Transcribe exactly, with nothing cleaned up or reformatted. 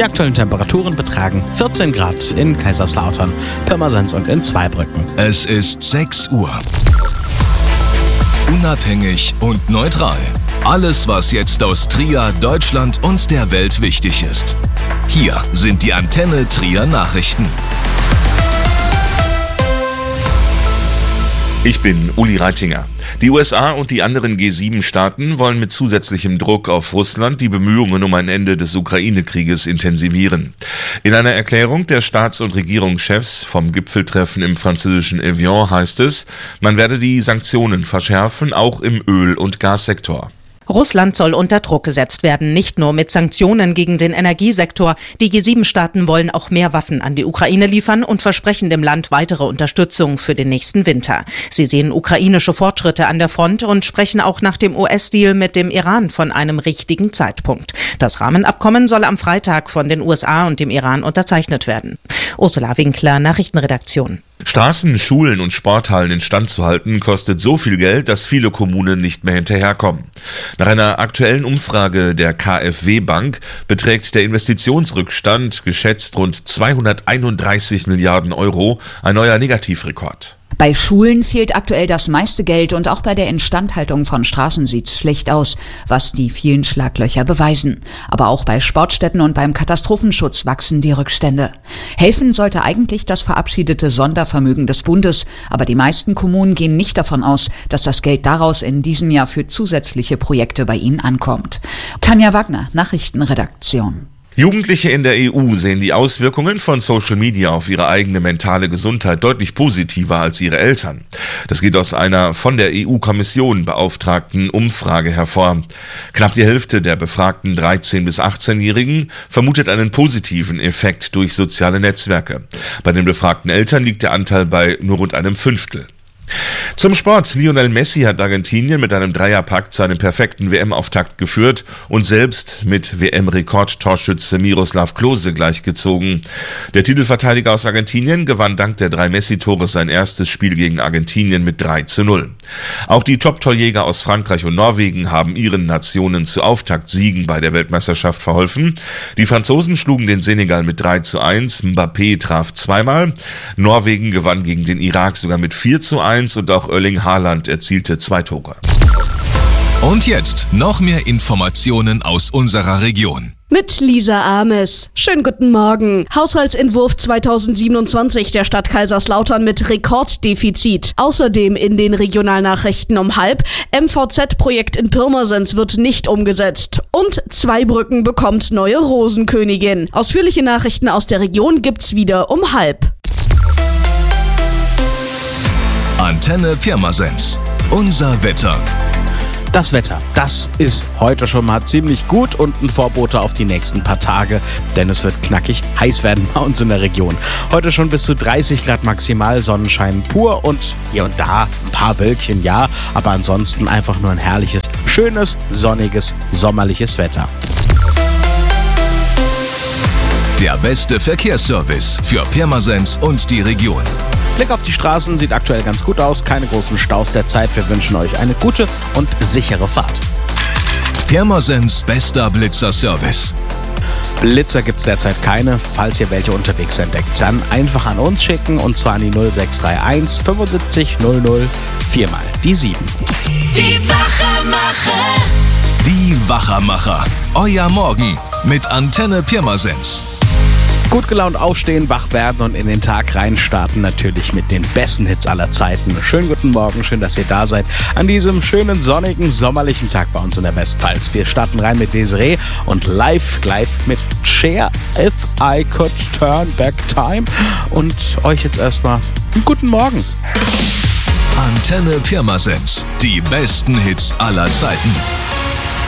Die aktuellen Temperaturen betragen vierzehn Grad in Kaiserslautern, Pirmasens und in Zweibrücken. Es ist sechs Uhr. Unabhängig und neutral. Alles, was jetzt aus Trier, Deutschland und der Welt wichtig ist. Hier sind die Antenne Trier Nachrichten. Ich bin Uli Reitinger. Die U S A und die anderen G sieben Staaten wollen mit zusätzlichem Druck auf Russland die Bemühungen um ein Ende des Ukraine-Krieges intensivieren. In einer Erklärung der Staats- und Regierungschefs vom Gipfeltreffen im französischen Evian heißt es, man werde die Sanktionen verschärfen, auch im Öl- und Gassektor. Russland soll unter Druck gesetzt werden, nicht nur mit Sanktionen gegen den Energiesektor. Die G sieben Staaten wollen auch mehr Waffen an die Ukraine liefern und versprechen dem Land weitere Unterstützung für den nächsten Winter. Sie sehen ukrainische Fortschritte an der Front und sprechen auch nach dem U S-Deal mit dem Iran von einem richtigen Zeitpunkt. Das Rahmenabkommen soll am Freitag von den U S A und dem Iran unterzeichnet werden. Ursula Winkler, Nachrichtenredaktion. Straßen, Schulen und Sporthallen instand zu halten, kostet so viel Geld, dass viele Kommunen nicht mehr hinterherkommen. Nach einer aktuellen Umfrage der KfW Bank beträgt der Investitionsrückstand geschätzt rund zweihunderteinunddreißig Milliarden Euro, ein neuer Negativrekord. Bei Schulen fehlt aktuell das meiste Geld und auch bei der Instandhaltung von Straßen sieht's schlecht aus, was die vielen Schlaglöcher beweisen. Aber auch bei Sportstätten und beim Katastrophenschutz wachsen die Rückstände. Helfen sollte eigentlich das verabschiedete Sondervermögen des Bundes, aber die meisten Kommunen gehen nicht davon aus, dass das Geld daraus in diesem Jahr für zusätzliche Projekte bei ihnen ankommt. Tanja Wagner, Nachrichtenredaktion. Jugendliche in der E U sehen die Auswirkungen von Social Media auf ihre eigene mentale Gesundheit deutlich positiver als ihre Eltern. Das geht aus einer von der E U-Kommission beauftragten Umfrage hervor. Knapp die Hälfte der befragten dreizehn- bis achtzehnjährigen vermutet einen positiven Effekt durch soziale Netzwerke. Bei den befragten Eltern liegt der Anteil bei nur rund einem Fünftel. Zum Sport. Lionel Messi hat Argentinien mit einem Dreierpack zu einem perfekten W M-Auftakt geführt und selbst mit W M-Rekordtorschütze Miroslav Klose gleichgezogen. Der Titelverteidiger aus Argentinien gewann dank der drei Messi-Tore sein erstes Spiel gegen Argentinien mit drei zu null. Auch die Top-Torjäger aus Frankreich und Norwegen haben ihren Nationen zu Auftaktsiegen bei der Weltmeisterschaft verholfen. Die Franzosen schlugen den Senegal mit drei zu eins, Mbappé traf zweimal, Norwegen gewann gegen den Irak sogar mit vier zu eins und auch Erling Haaland erzielte zwei Tore. Und jetzt noch mehr Informationen aus unserer Region. Mit Lisa Ames. Schönen guten Morgen. Haushaltsentwurf zweitausendsiebenundzwanzig der Stadt Kaiserslautern mit Rekorddefizit. Außerdem in den Regionalnachrichten um halb. M V Z-Projekt in Pirmasens wird nicht umgesetzt. Und Zweibrücken bekommt neue Rosenkönigin. Ausführliche Nachrichten aus der Region gibt's wieder um halb. Antenne Pirmasens. Unser Wetter. Das Wetter, das ist heute schon mal ziemlich gut und ein Vorbote auf die nächsten paar Tage, denn es wird knackig heiß werden bei uns in der Region. Heute schon bis zu dreißig Grad maximal, Sonnenschein pur und hier und da ein paar Wölkchen, ja, aber ansonsten einfach nur ein herrliches, schönes, sonniges, sommerliches Wetter. Der beste Verkehrsservice für Pirmasens und die Region. Blick auf die Straßen sieht aktuell ganz gut aus, keine großen Staus derzeit. Wir wünschen euch eine gute und sichere Fahrt. Pirmasens bester Blitzer-Service. Blitzer gibt's derzeit keine. Falls ihr welche unterwegs entdeckt, dann einfach an uns schicken und zwar an die null sechs drei eins fünfundsiebzig null null viermal die sieben. Die Wachermacher. Die Wachermacher. Euer Morgen mit Antenne Pirmasens. Gut gelaunt aufstehen, wach werden und in den Tag reinstarten, natürlich mit den besten Hits aller Zeiten. Schönen guten Morgen, schön, dass ihr da seid an diesem schönen, sonnigen, sommerlichen Tag bei uns in der Westpfalz. Wir starten rein mit Desiree und live, live mit Cher, If I Could Turn Back Time. Und euch jetzt erstmal einen guten Morgen. Antenne Pirmasens, die besten Hits aller Zeiten.